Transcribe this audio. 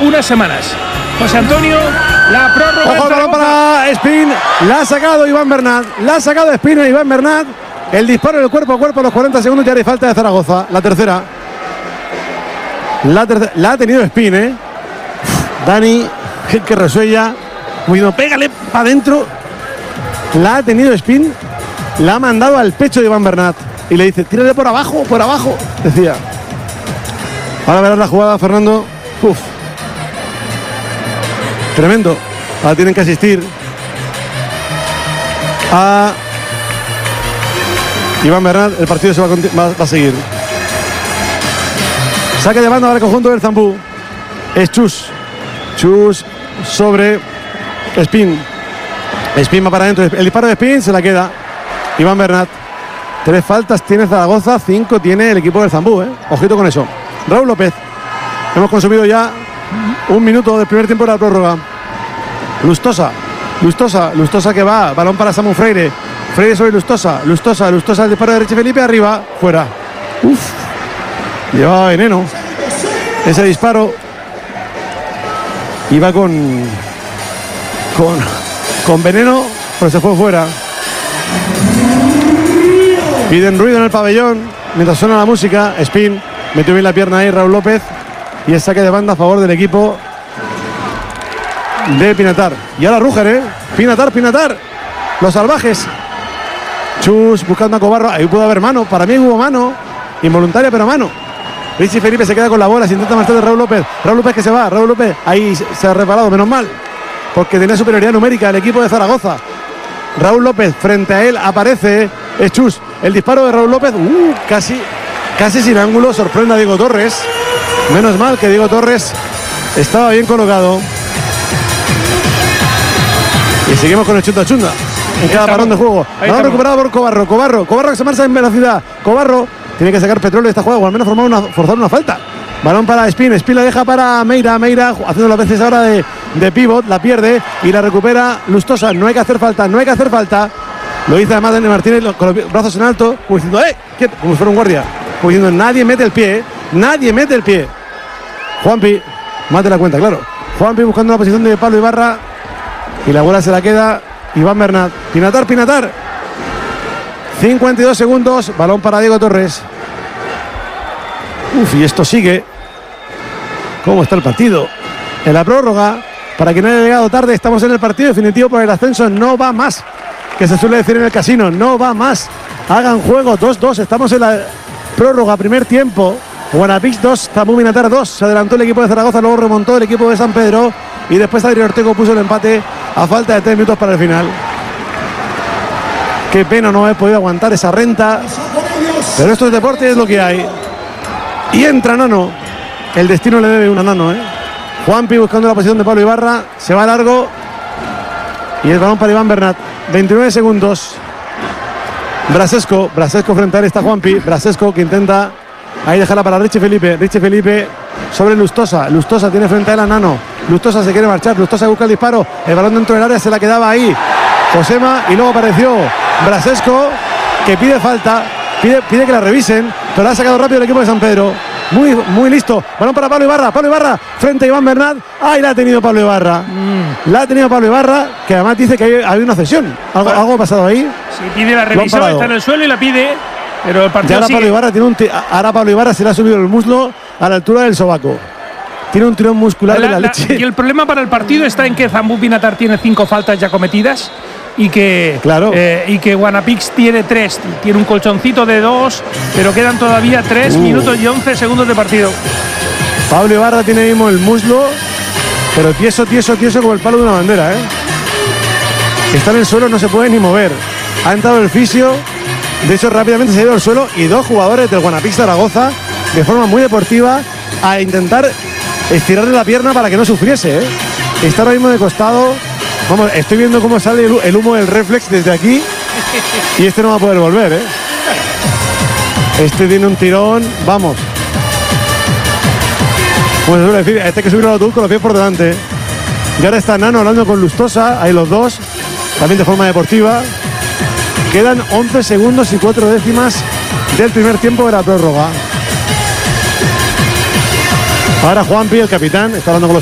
unas semanas. José Antonio, la prórroga. Ojo, el balón para Espín. La ha sacado Iván Bernat. La ha sacado Espín a Iván Bernat. El disparo del cuerpo a cuerpo a los 40 segundos. Ya hay falta de Zaragoza. La tercera. La ha tenido Espín, ¿eh? Dani, que resuella. Cuidado, pégale para adentro. La ha tenido Espín. La ha mandado al pecho de Iván Bernat. Y le dice, tírale por abajo, decía. Ahora verás la jugada, Fernando. Uf. Tremendo. Ahora tienen que asistir a Iván Bernat. El partido se va a seguir. Saque de banda para el conjunto del Zambú. Es Chus. Chus sobre Espín. Espín va para adentro. El disparo de Espín se la queda Iván Bernat. 3 faltas tiene Zaragoza, 5 tiene el equipo del Zambú, ¿eh? Ojito con eso. Raúl López. Hemos consumido ya 1 minuto del primer tiempo de la prórroga. Lustosa que va. Balón para Samu Freire. Freire sobre Lustosa. El disparo de Richie Felipe arriba. Fuera. Uf. Llevaba veneno. Ese disparo. Iba con veneno, pero se fue fuera. Piden ruido en el pabellón mientras suena la música. Espín metió bien la pierna ahí Raúl López. Y el saque de banda a favor del equipo de Pinatar. Y ahora Rúger, ¿eh? Pinatar. Los salvajes. Chus buscando a Cobarro. Ahí pudo haber mano. Para mí hubo mano. Involuntaria, pero mano. Richie Felipe se queda con la bola. Se intenta marchar de Raúl López. Raúl López que se va. Raúl López ahí se ha reparado. Menos mal. Porque tenía superioridad numérica el equipo de Zaragoza. Raúl López frente a él aparece. Es Chus. El disparo de Raúl López. Casi sin ángulo. Sorprende a Diego Torres. Menos mal que Diego Torres estaba bien colocado. Y seguimos con el chunda en cada parón de juego. Balón recuperado por Cobarro que se marcha en velocidad. Cobarro tiene que sacar petróleo de esta jugada o al menos forzar una falta. Balón para Espín la deja para Meira haciendo las veces ahora de pívot, la pierde y la recupera Lustosa. No hay que hacer falta. Lo dice además Dani Martínez con los brazos en alto, como diciendo, como si fuera un guardia. Como diciendo, nadie mete el pie. Juanpi, más de la cuenta, claro. Juanpi buscando la posición de Pablo Ibarra. Y la bola se la queda Iván Bernat. Pinatar. 52 segundos. Balón para Diego Torres. Y esto sigue. ¿Cómo está el partido? En la prórroga, para quien haya llegado tarde, estamos en el partido definitivo por el ascenso. No va más. Que se suele decir en el casino. No va más. Hagan juego. 2-2. Estamos en la prórroga. Primer tiempo. Guanapix 2, Zambú Pinatar 2. Se adelantó el equipo de Zaragoza, luego remontó el equipo de San Pedro. Y después Adrián Ortego puso el empate a falta de 3 minutos para el final. Qué pena no haber podido aguantar esa renta. Pero esto es deporte y es lo que hay. Y entra Nano. El destino le debe una Nano, ¿eh? Juanpi buscando la posición de Pablo Ibarra. Se va largo. Y el balón para Iván Bernat. 29 segundos. Brasesco frente a él está Juanpi. Brasesco que intenta ahí dejarla para Richie Felipe sobre Lustosa tiene frente a él a Nano. Lustosa se quiere marchar. Lustosa busca el disparo. El balón dentro del área se la quedaba ahí Josema. Y luego apareció Brasesco que pide falta. Pide que la revisen. Pero la ha sacado rápido el equipo de San Pedro. Muy listo. Balón para Pablo Ibarra frente a Iván Bernat. La ha tenido Pablo Ibarra. Que además dice que hay una cesión. ¿Algo ha pasado ahí? Sí, pide la revisión, está en el suelo y la pide. Pero el partido ahora sigue. Pablo Ibarra se le ha subido el muslo a la altura del sobaco. Tiene un tirón muscular de la leche. Y el problema para el partido está en que Zambú Pinatar tiene 5 faltas ya cometidas y que Guanapix tiene 3. Tiene un colchoncito de 2, pero quedan todavía 3 minutos y 11 segundos de partido. Pablo Ibarra tiene mismo el muslo, pero tieso como el palo de una bandera, ¿eh? Está en el suelo, no se puede ni mover. Ha entrado el fisio. De hecho, rápidamente se ha ido al suelo y 2 jugadores del Guanapix Zaragoza, de forma muy deportiva, a intentar estirarle la pierna para que no sufriese, ¿eh? Está ahora mismo de costado. Vamos, estoy viendo cómo sale el humo del reflex desde aquí y este no va a poder volver, ¿eh? Este tiene un tirón, vamos. Como se suele decir, este hay que subirlo al autobús con los pies por delante. Y ahora está Nano hablando con Lustosa, ahí los dos, también de forma deportiva. Quedan 11 segundos y 4 décimas del primer tiempo de la prórroga. Ahora Juanpi, el capitán, está hablando con los